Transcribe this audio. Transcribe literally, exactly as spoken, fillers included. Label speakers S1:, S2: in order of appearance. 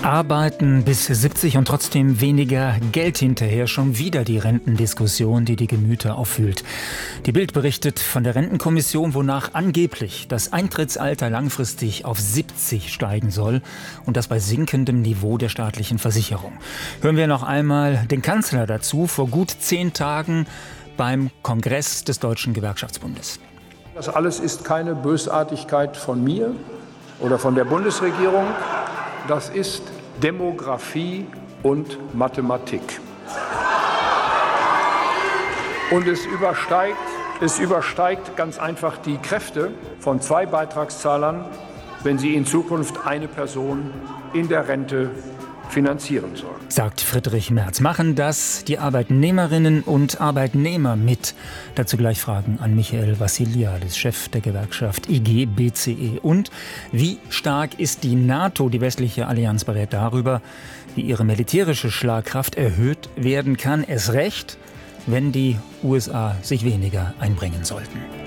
S1: Arbeiten bis siebzig und trotzdem weniger Geld hinterher. Schon wieder die Rentendiskussion, die die Gemüter aufwühlt. Die Bild berichtet von der Rentenkommission, wonach angeblich das Eintrittsalter langfristig auf siebzig steigen soll und das bei sinkendem Niveau der staatlichen Versicherung. Hören wir noch einmal den Kanzler dazu vor gut zehn Tagen beim Kongress des Deutschen Gewerkschaftsbundes.
S2: Das alles ist keine Bösartigkeit von mir oder von der Bundesregierung. Das ist Demografie und Mathematik. Und es übersteigt, es übersteigt ganz einfach die Kräfte von zwei Beitragszahlern, wenn sie in Zukunft eine Person in der Rente finanzieren sollen.
S1: Sagt Friedrich Merz. Machen das die Arbeitnehmerinnen und Arbeitnehmer mit? Dazu gleich Fragen an Michael Vassiliadis, Chef der Gewerkschaft I G B C E. Und wie stark ist die NATO? Die westliche Allianz berät darüber, wie ihre militärische Schlagkraft erhöht werden kann. Erst recht, wenn die U S A sich weniger einbringen sollten.